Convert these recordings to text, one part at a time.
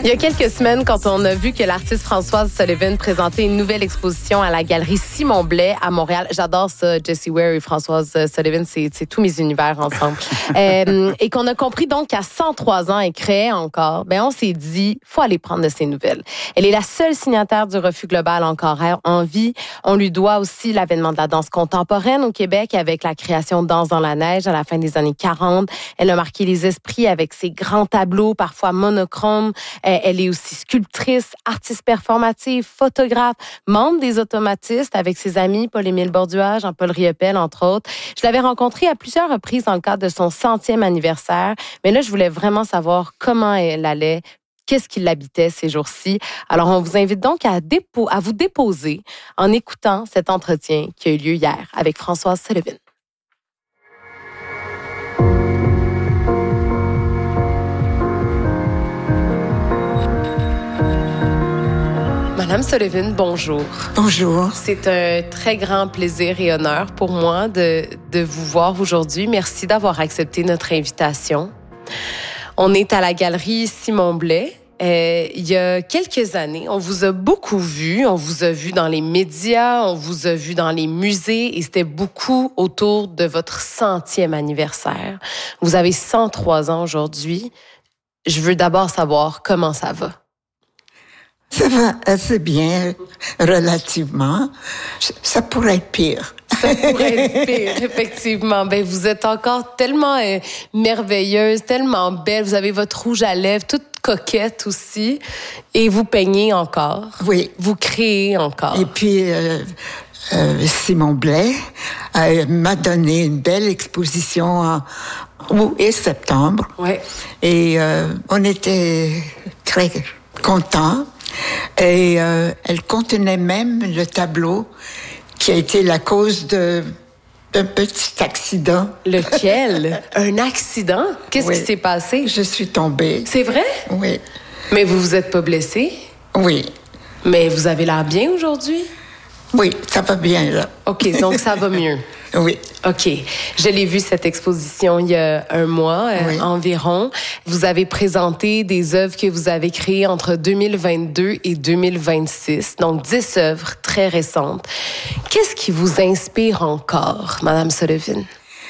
Il y a quelques semaines, quand on a vu que l'artiste Françoise Sullivan présentait une nouvelle exposition à la galerie Simon Blais à Montréal. J'adore ça, Jessie Ware et Françoise Sullivan, c'est tous mes univers ensemble. Et qu'on a compris donc qu'à 103 ans, elle créait encore, on s'est dit, faut aller prendre de ses nouvelles. Elle est la seule signataire du Refus global encore en vie. On lui doit aussi l'avènement de la danse contemporaine au Québec avec la création de Danse dans la neige à la fin des années 40. Elle a marqué les esprits avec ses grands tableaux, parfois monochromes. Elle est aussi sculptrice, artiste performative, photographe, membre des Automatistes avec ses amis Paul-Émile Bordua, Jean-Paul Riopel, entre autres. Je l'avais rencontrée à plusieurs reprises dans le cadre de son 100e anniversaire. Mais là, je voulais vraiment savoir comment elle allait, qu'est-ce qui l'habitait ces jours-ci. Alors, on vous invite donc à vous déposer en écoutant cet entretien qui a eu lieu hier avec Françoise Sullivan. Madame Sullivan, bonjour. Bonjour. C'est un très grand plaisir et honneur pour moi de vous voir aujourd'hui. Merci d'avoir accepté notre invitation. On est à la galerie Simon Blais. Il y a quelques années, on vous a beaucoup vu. On vous a vu dans les médias, on vous a vu dans les musées et c'était beaucoup autour de votre 100e anniversaire. Vous avez 103 ans aujourd'hui. Je veux d'abord savoir comment ça va. Ça va assez bien, relativement. Ça pourrait être pire. Ça pourrait être pire, effectivement. Vous êtes encore tellement merveilleuse, tellement belle. Vous avez votre rouge à lèvres, toute coquette aussi. Et vous peignez encore. Oui. Vous créez encore. Et puis, Simon Blais m'a donné une belle exposition en août et septembre. Ouais. Et on était très contents. Et elle contenait même le tableau qui a été la cause d'un petit accident. Lequel? Un accident? Qu'est-ce qui s'est passé? Je suis tombée. C'est vrai? Oui. Mais vous vous êtes pas blessée? Oui. Mais vous avez l'air bien aujourd'hui? Oui, ça va bien, là. OK, donc ça va mieux. Oui. OK. Je l'ai vu, cette exposition, il y a un mois environ. Vous avez présenté des œuvres que vous avez créées entre 2022 et 2026, donc 10 œuvres très récentes. Qu'est-ce qui vous inspire encore, Madame Sullivan?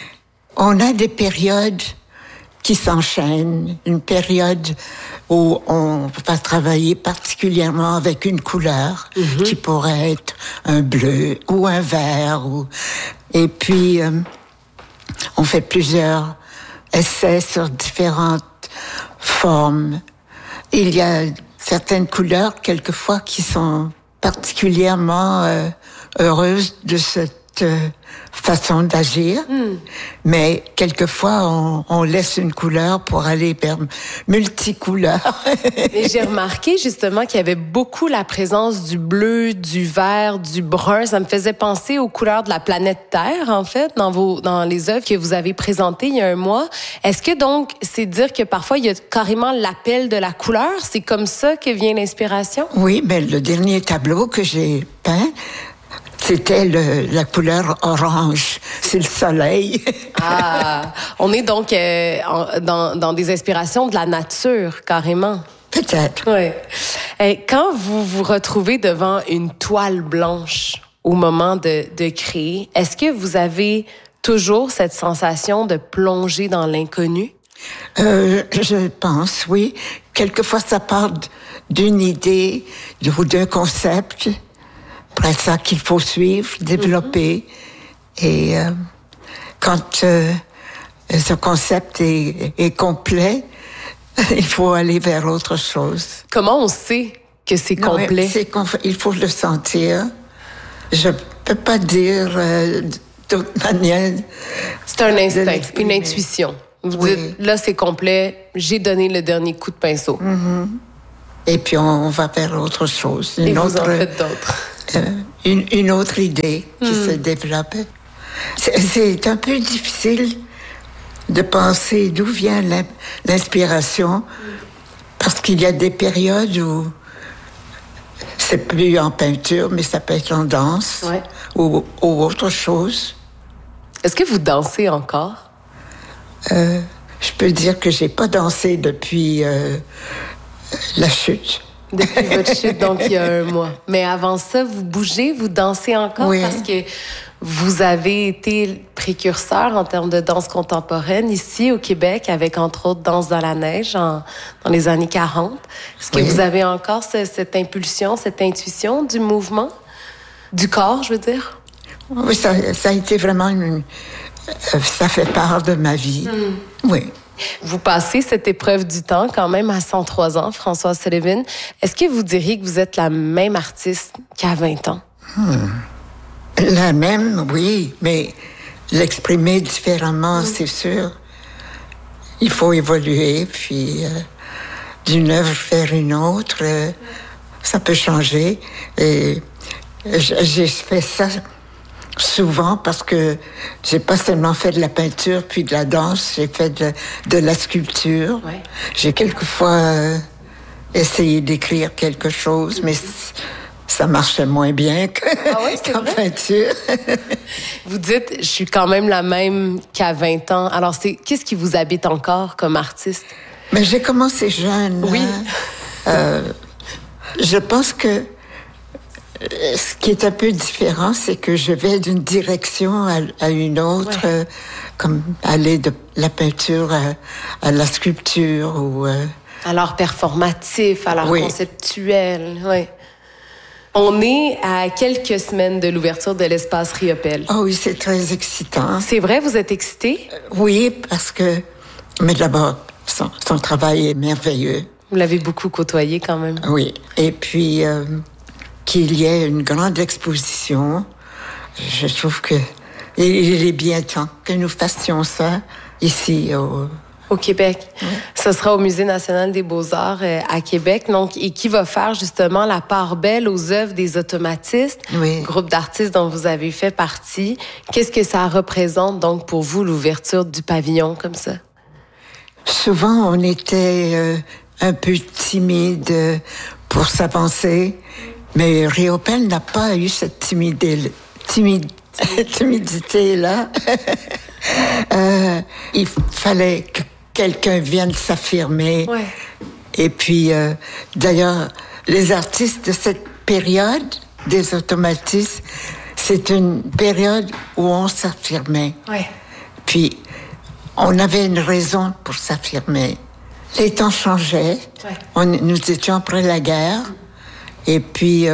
On a des périodes qui s'enchaînent. Une période où on va travailler particulièrement avec une couleur qui pourrait être un bleu ou un vert. Et puis, on fait plusieurs essais sur différentes formes. Il y a certaines couleurs, quelquefois, qui sont particulièrement heureuses de cette façon d'agir, mais quelquefois on laisse une couleur pour aller vers multicouleurs. Et j'ai remarqué justement qu'il y avait beaucoup la présence du bleu, du vert, du brun. Ça me faisait penser aux couleurs de la planète Terre, en fait, dans les œuvres que vous avez présentées il y a un mois. Est-ce que donc, c'est dire que parfois il y a carrément l'appel de la couleur? C'est comme ça que vient l'inspiration? Oui, mais le dernier tableau que j'ai peint, c'était la couleur orange. C'est le soleil. Ah, on est donc dans des inspirations de la nature, carrément. Peut-être. Oui. Quand vous vous retrouvez devant une toile blanche au moment de créer, est-ce que vous avez toujours cette sensation de plonger dans l'inconnu? Je pense, oui. Quelquefois, ça part d'une idée ou d'un concept. Après ça qu'il faut suivre, développer. Et quand ce concept est complet, il faut aller vers autre chose. Comment on sait que c'est complet? Il faut le sentir. Je peux pas dire d'autre manière. C'est un instinct, une intuition. Vous dites, là, c'est complet, j'ai donné le dernier coup de pinceau. Et puis, on va vers autre chose. Et vous en faites d'autres. Une autre idée qui se développe. C'est un peu difficile de penser d'où vient l'inspiration, parce qu'il y a des périodes où c'est plus en peinture, mais ça peut être en danse ou autre chose. Est-ce que vous dansez encore? Je peux dire que j'ai pas dansé depuis La chute. Depuis votre chute, donc il y a 1 mois. Mais avant ça, vous bougez, vous dansez encore parce que vous avez été précurseur en termes de danse contemporaine ici au Québec, avec entre autres Danse dans la neige dans les années 40. Est-ce que vous avez encore cette impulsion, cette intuition du mouvement, du corps, je veux dire? Oui, ça a été vraiment ça fait part de ma vie. Oui. Vous passez cette épreuve du temps quand même à 103 ans, Françoise Sullivan. Est-ce que vous diriez que vous êtes la même artiste qu'à 20 ans? La même, oui, mais l'exprimer différemment, c'est sûr. Il faut évoluer, puis d'une œuvre vers une autre, ça peut changer. Et j'ai fait ça souvent parce que j'ai pas seulement fait de la peinture puis de la danse, j'ai fait de la sculpture. Ouais. J'ai quelquefois essayé d'écrire quelque chose, mais ça marchait moins bien qu'en peinture. Vous dites, je suis quand même la même qu'à 20 ans. Alors, qu'est-ce qui vous habite encore comme artiste? Mais j'ai commencé jeune. Oui. Je pense que ce qui est un peu différent, c'est que je vais d'une direction à une autre, comme aller de la peinture à la sculpture ou... À l'art performatif, à l'art conceptuel, oui. On est à quelques semaines de l'ouverture de l'espace Riopelle. Oh oui, c'est très excitant. C'est vrai, vous êtes excitée? Oui, parce que... Mais d'abord, son travail est merveilleux. Vous l'avez beaucoup côtoyé quand même. Oui, et puis... qu'il y ait une grande exposition. Je trouve que il est bien temps que nous fassions ça ici au Québec. Oui. Ce sera au Musée national des beaux-arts à Québec, donc, et qui va faire justement la part belle aux œuvres des automatistes, groupe d'artistes dont vous avez fait partie. Qu'est-ce que ça représente donc pour vous, l'ouverture du pavillon comme ça? Souvent, on était un peu timide pour s'avancer. Mais Riopelle n'a pas eu cette timidité-là. Il fallait que quelqu'un vienne s'affirmer. Ouais. Et puis, d'ailleurs, les artistes de cette période, des automatistes, c'est une période où on s'affirmait. Ouais. Puis, on avait une raison pour s'affirmer. Les temps changeaient. Ouais. Nous étions après la guerre. Et puis,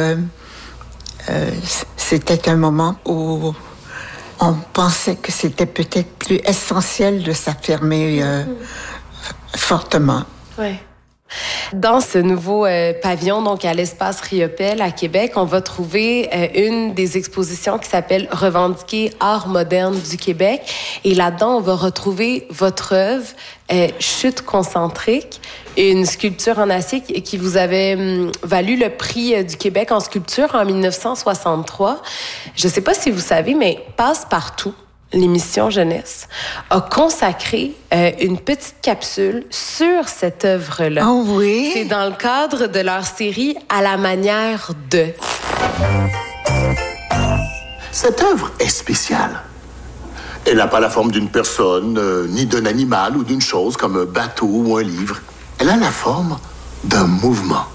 c'était un moment où on pensait que c'était peut-être plus essentiel de s'affirmer fortement. Oui. Dans ce nouveau pavillon, donc à l'espace Riopelle à Québec, on va trouver une des expositions qui s'appelle « Revendiquer art moderne du Québec ». Et là-dedans, on va retrouver votre œuvre « Chute concentrique », une sculpture en acier qui vous avait valu le prix du Québec en sculpture en 1963. Je ne sais pas si vous savez, mais Passe-Partout, l'émission jeunesse, a consacré une petite capsule sur cette œuvre-là. Oh oui? C'est dans le cadre de leur série « À la manière de ». Cette œuvre est spéciale. Elle n'a pas la forme d'une personne, ni d'un animal ou d'une chose comme un bateau ou un livre. Elle a la forme d'un mouvement.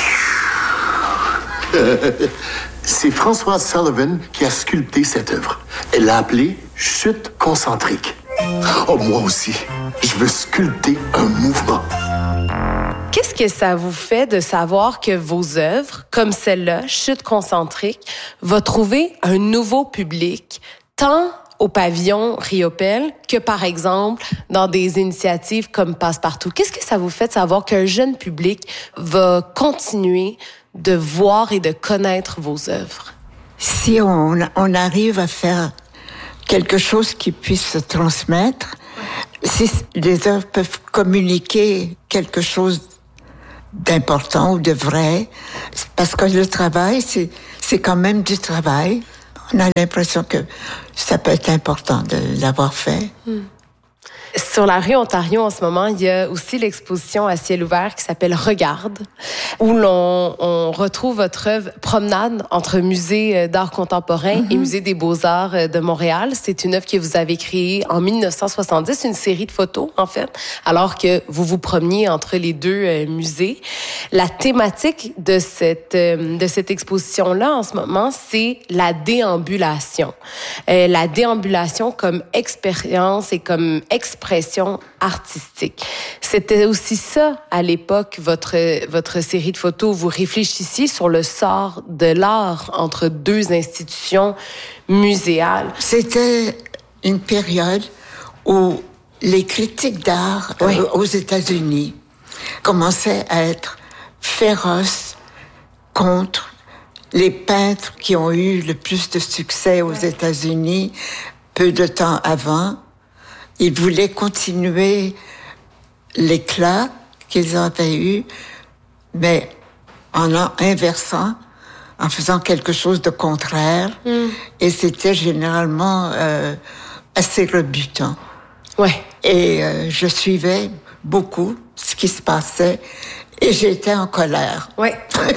C'est Françoise Sullivan qui a sculpté cette œuvre. Elle l'a appelée « Chute concentrique ». Oh, moi aussi, je veux sculpter un mouvement. Qu'est-ce que ça vous fait de savoir que vos œuvres, comme celle-là, Chute concentrique, va trouver un nouveau public, tant au pavillon Riopelle que, par exemple, dans des initiatives comme Passe-Partout? Qu'est-ce que ça vous fait de savoir qu'un jeune public va continuer de voir et de connaître vos œuvres? Si on arrive à faire quelque chose qui puisse se transmettre, si les œuvres peuvent communiquer quelque chose d'important ou de vrai, parce que le travail, c'est quand même du travail. On a l'impression que ça peut être important de l'avoir fait. Sur la rue Ontario, en ce moment, il y a aussi l'exposition à ciel ouvert qui s'appelle « Regarde », où on retrouve votre œuvre Promenade entre musée d'art contemporain et musée des beaux-arts de Montréal. C'est une œuvre que vous avez créée en 1970, une série de photos, en fait, alors que vous vous promeniez entre les deux musées. La thématique de cette exposition-là, en ce moment, c'est la déambulation. La déambulation comme expérience et comme expression artistique. C'était aussi ça, à l'époque, votre série de photos. Vous réfléchissiez sur le sort de l'art entre deux institutions muséales. C'était une période où les critiques d'art aux États-Unis commençaient à être féroces contre les peintres qui ont eu le plus de succès aux États-Unis peu de temps avant. Ils voulaient continuer l'éclat qu'ils avaient eu, mais en inversant, en faisant quelque chose de contraire. Et c'était généralement assez rebutant. Ouais. Et je suivais beaucoup ce qui se passait et j'étais en colère. Ouais.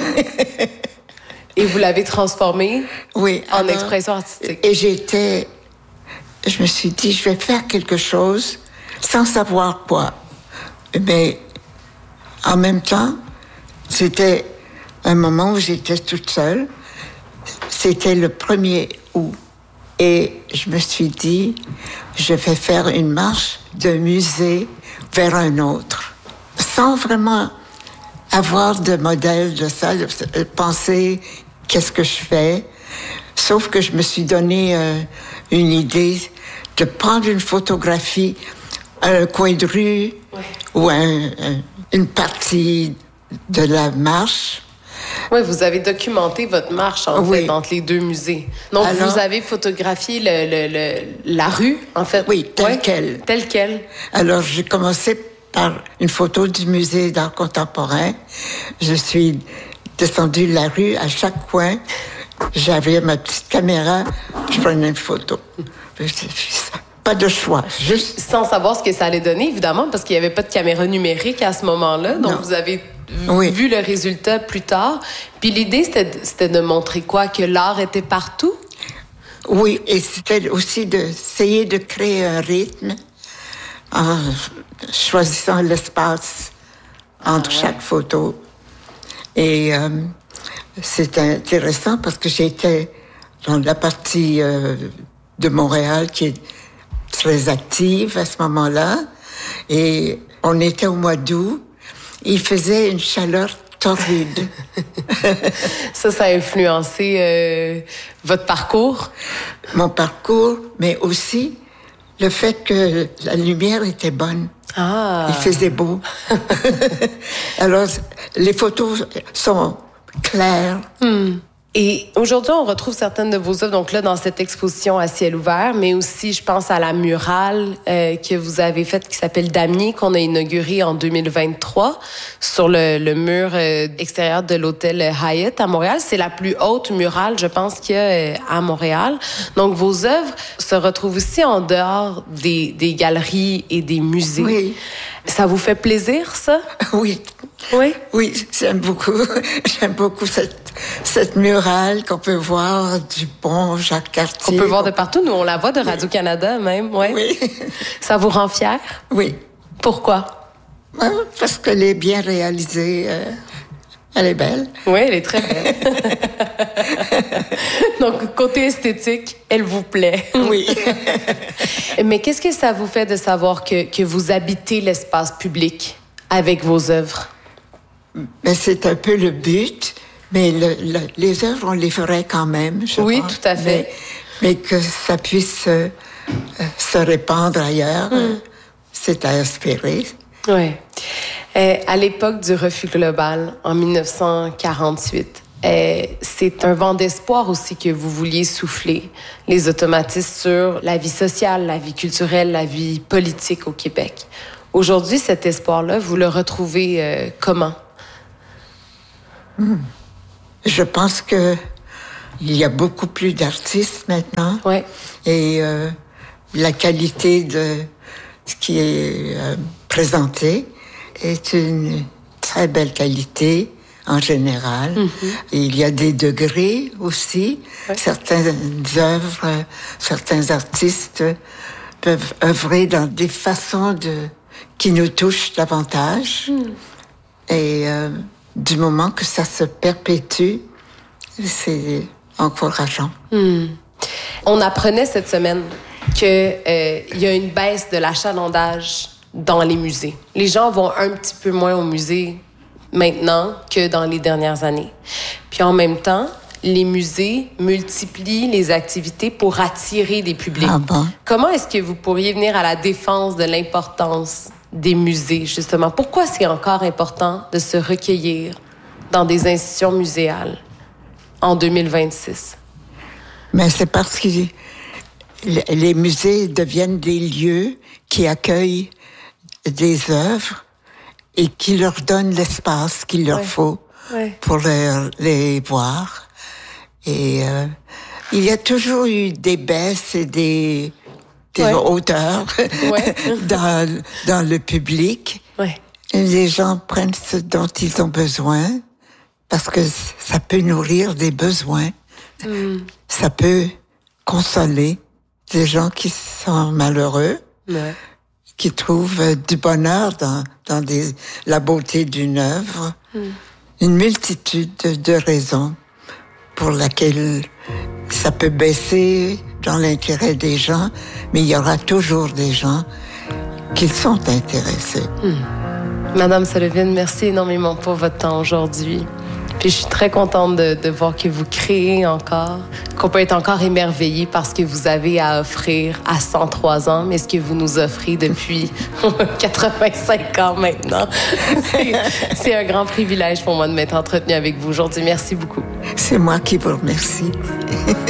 Et vous l'avez transformé en expression artistique. Et je me suis dit, je vais faire quelque chose sans savoir quoi. Mais en même temps, c'était un moment où j'étais toute seule. C'était le 1er août. Et je me suis dit, je vais faire une marche d'un musée vers un autre. Sans vraiment avoir de modèle de ça, penser qu'est-ce que je fais. Sauf que je me suis donné une idée de prendre une photographie à un coin de rue ou une partie de la marche. Oui, vous avez documenté votre marche, en fait, entre les deux musées. Donc, vous avez photographié la rue, en fait. Oui, telle quelle. Telle quelle. Alors, j'ai commencé par une photo du musée d'art contemporain. Je suis descendue la rue, à chaque coin. J'avais ma petite caméra, je prenais une photo. Pas de choix, juste... Sans savoir ce que ça allait donner, évidemment, parce qu'il n'y avait pas de caméra numérique à ce moment-là. Donc, vous avez vu le résultat plus tard. Puis l'idée, c'était de montrer quoi? Que l'art était partout? Oui, et c'était aussi d'essayer de créer un rythme en choisissant l'espace entre chaque photo. Et c'est intéressant parce que j'étais dans la partie de Montréal qui est très active à ce moment-là. Et on était au mois d'août. Il faisait une chaleur torride. Ça a influencé votre parcours? Mon parcours, mais aussi le fait que la lumière était bonne. Ah! Il faisait beau. Alors, les photos sont claires. Et aujourd'hui, on retrouve certaines de vos œuvres, donc là, dans cette exposition à ciel ouvert, mais aussi, je pense à la murale que vous avez faite qui s'appelle Damier, qu'on a inaugurée en 2023 sur le mur extérieur de l'hôtel Hyatt à Montréal. C'est la plus haute murale, je pense, qu'il y a à Montréal. Donc, vos œuvres se retrouvent aussi en dehors des galeries et des musées. Oui. Ça vous fait plaisir, ça? Oui. Oui? Oui, j'aime beaucoup. J'aime beaucoup cette murale qu'on peut voir du pont Jacques-Cartier. On peut voir de partout. Nous, on la voit de Radio-Canada même. Ouais. Oui. Ça vous rend fière? Oui. Pourquoi? Parce qu'elle est bien réalisée. Elle est belle. Oui, elle est très belle. Donc, côté esthétique, elle vous plaît. Oui. Mais qu'est-ce que ça vous fait de savoir que vous habitez l'espace public avec vos œuvres? Mais c'est un peu le but, mais les œuvres, on les ferait quand même, je pense. Tout à fait. Mais que ça puisse se répandre ailleurs, c'est à espérer. Oui. À l'époque du refus global, en 1948, c'est un vent d'espoir aussi que vous vouliez souffler, les automatistes, sur la vie sociale, la vie culturelle, la vie politique au Québec. Aujourd'hui, cet espoir-là, vous le retrouvez comment? Je pense que il y a beaucoup plus d'artistes maintenant. Ouais. Et la qualité de ce qui est présenté est une très belle qualité en général. Il y a des degrés aussi. Ouais. Certaines œuvres, certains artistes peuvent œuvrer dans des façons qui nous touchent davantage. Et du moment que ça se perpétue, c'est encourageant. On apprenait cette semaine qu'il y a une baisse de l'achalandage dans les musées. Les gens vont un petit peu moins au musée maintenant que dans les dernières années. Puis en même temps, les musées multiplient les activités pour attirer des publics. Ah bon? Comment est-ce que vous pourriez venir à la défense de l'importance des musées, justement? Pourquoi c'est encore important de se recueillir dans des institutions muséales en 2026? Mais c'est parce que les musées deviennent des lieux qui accueillent des œuvres et qui leur donnent l'espace qu'il leur faut pour les voir. Et il y a toujours eu des baisses et des hauteurs dans le public. Les gens prennent ce dont ils ont besoin parce que ça peut nourrir des besoins. Ça peut consoler des gens qui sont malheureux, qui trouvent du bonheur dans la beauté d'une œuvre. Une multitude de raisons pour laquelle ça peut baisser dans l'intérêt des gens, mais il y aura toujours des gens qui sont intéressés. Madame Sullivan, merci énormément pour votre temps aujourd'hui. Puis je suis très contente de voir que vous créez encore, qu'on peut être encore émerveillé par ce que vous avez à offrir à 103 ans, mais ce que vous nous offrez depuis 85 ans maintenant. C'est un grand privilège pour moi de m'être entretenue avec vous aujourd'hui. Merci beaucoup. C'est moi qui vous remercie.